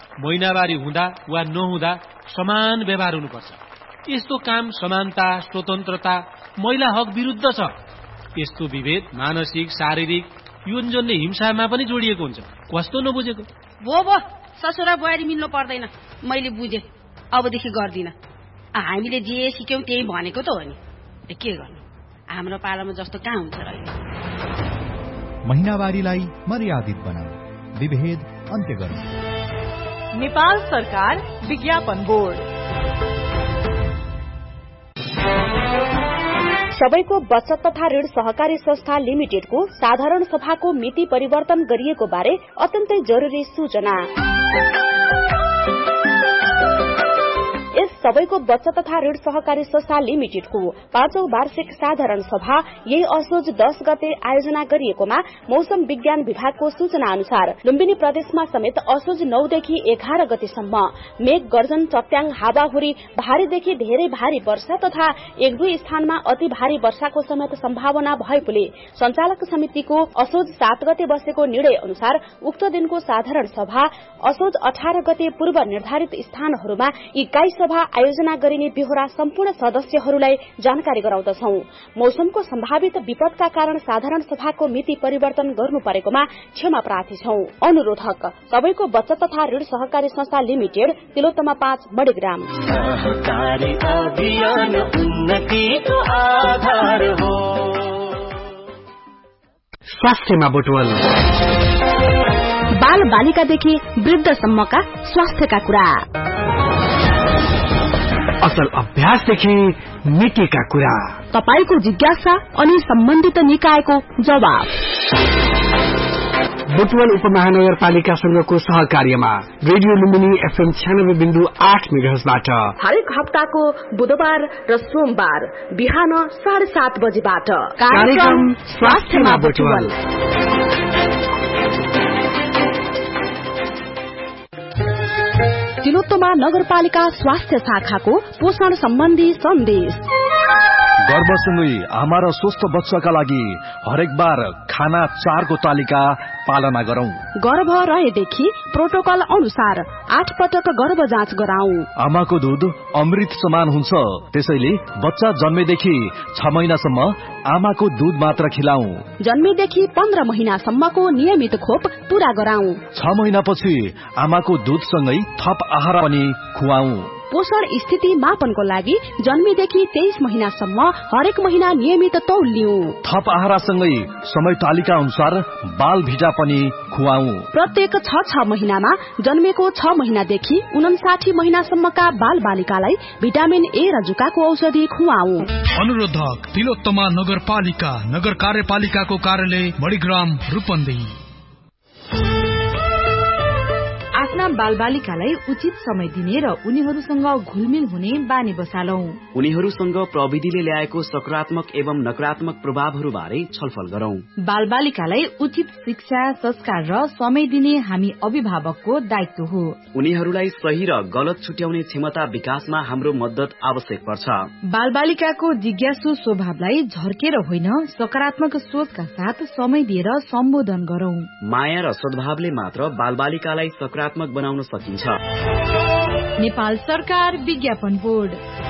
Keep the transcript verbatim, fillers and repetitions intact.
महिनावारी हुँदा वा नहुँदा समान व्यवहार हुनुपर्छ। यस्तो काम समानता, स्वतन्त्रता, महिला हक विरुद्ध छ। यस्तो विभेद मानसिक, शारीरिक, यौनजन्य हिंसामा पनि जोडिएको हुन्छ। कस्तो नबुझेको? भो भो ससुरा बुहारी मिल्नु पर्दैन। मैले बुझेँ, अबदेखि गर्दिन। हामीले जे सिक्यौं त्यही भनेको त हो नि। के गर्नु, हाम्रो पालामा जस्तो कहाँ हुन्छ र। महिनावारीलाई मर्यादित बनाऊ, विभेद अन्त्य गर्नु। नेपाल सरकार विज्ञापन बोर्ड। सबैको बचत तथा ऋण सहकारी संस्था लिमिटेडको साधारण सभाको मिति परिवर्तन गरिएको बारे अत्यन्तै जरुरी सूचना। यस सबैको बचत तथा ऋण सहकारी संस्था लिमिटेडको पाँचौं वार्षिक साधारण सभा यही असोज दस गते आयोजना गरिएकोमा मौसम विज्ञान विभागको सूचना अनुसार लुम्बिनी प्रदेशमा समेत असोज नौदेखि एघार गतेसम्म मेघ गर्जन, चट्याङ, हावाहुरी, भारीदेखि धेरै भारी वर्षा तथा एक दुई स्थानमा अति भारी वर्षाको समेत सम्भावना भएकोले संचालक समितिको असोज सात गते बसेको निर्णय अनुसार उक्त दिनको साधारण सभा असोज अठार गते पूर्व निर्धारित स्थानहरूमा इकाई सभा आयोजना गरिने बेहोरा सम्पूर्ण सदस्यहरूलाई जानकारी गराउँदछौ। मौसमको सम्भावित विपदका कारण साधारण सभाको मिति परिवर्तन गर्नु परेकोमा क्षमा प्रार्थी छौं। अनुरोधक सबैको बचत तथा ऋण सहकारी संस्था लिमिटेड, तिलोत्तमा पाँच, मणिग्राम। सहकारी अभियान उन्नतिको आधार हो। स्वास्थ्यमा बुटवल। बाल बालिकादेखि वृद्धसम्मका स्वास्थ्यका कुरा, असल अभ्यासदेखि नीतिका कुरा, तपाईको जिज्ञासा अनि सम्बन्धित निकायको जवाब। बुटवल उपमहानगरपालिकासँगको सहकार्यमा रेडियो लुम्बिनी एफएम छ्यानब्बे बिन्दु आठ मेगाहर्जबाट हरेक हप्ताको बुधबार र सोमबार बिहान साढे सात बजेबाट कार्यक्रम स्वास्थ्यमा बुटवल। तिलोत्तमा नगरपालिका स्वास्थ्य शाखाको पोषण सम्बन्धी सन्देश। गर्भसँगै आमा र स्वस्थ बच्चाका लागि हरेक बार खाना चारको तालिका पालना गरौं। गर्भ रहेदेखि प्रोटोकल अनुसार आठ पटक गर्भ जाँच गराऊ। आमाको दूध अमृत समान हुन्छ, त्यसैले बच्चा जन्मेदेखि छ महिनासम्म आमाको दूध मात्र खिलाऊ। जन्मेदेखि पन्ध्र महिनासम्मको नियमित खोप पूरा गराऊ। छ महिनापछि आमाको दूधसँगै थप आहार पनि खुवाऊ। पोषण स्थिति मापनको लागि जन्मेदेखि तेइस महिनासम्म हरेक महिना नियमित तौल लिऊ। थप आहारसँगै समय तालिका अनुसार बाल भिटा पनि खुवाऊ। प्रत्येक छ छ महिनामा जन्मेको छ महिनादेखि उनासाठी महिनासम्मका बाल बालिकालाई भिटामिन ए र जुकाको औषधि खुवाऊ। अनुरोधक तिलोत्तमा नगरपालिका, नगर कार्यपालिकाको कार्यालय मणिग्राम, रूपन्देही। आफ्ना बालबालिकालाई उचित समय दिने र उनीहरूसँग घुलमिल हुने बानी बसालौं। उनीहरूसँग प्रविधिले ल्याएको सकारात्मक एवं नकारात्मक प्रभावहरू बारे छलफल गरौं। बालबालिकालाई उचित शिक्षा, संस्कार र समय दिने हामी अभिभावकको दायित्व हो। उनीहरूलाई सही र गलत छुट्याउने क्षमता विकासमा हाम्रो मद्दत आवश्यक पर्छ। बालबालिकाको जिज्ञासु स्वभावलाई झर्केर होइन, सकारात्मक सोचका साथ समय दिएर सम्बोधन गरौं। माया र सद्भावले मात्र बालबालिकालाई सकारात्मक बनाउन सकिन्छ। नेपाल सरकार विज्ञापन बोर्ड।